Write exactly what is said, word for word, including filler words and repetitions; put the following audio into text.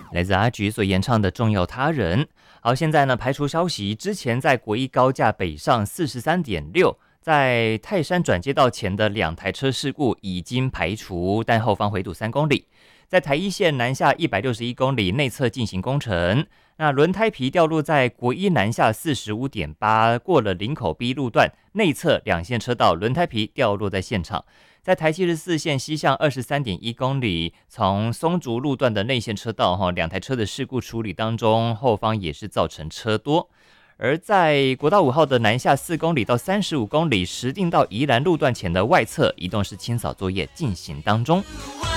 来自阿菊所演唱的《重要他人》。好，现在呢排除消息，之前在国一高架北上 四十三点六， 在泰山转接道前的两台车事故已经排除，但后方回堵三公里。在台一线南下一百六十一公里内侧进行工程，那轮胎皮掉落在国一南下 四十五点八， 过了林口 B 路段内侧两线车道，轮胎皮掉落在现场。在台七十四线西向 二十三点一公里，从松竹路段的内线车道，两台车的事故处理当中，后方也是造成车多。而在国道五号的南下四公里到三十五公里，石碇到宜兰路段前的外侧，移动式清扫作业进行当中。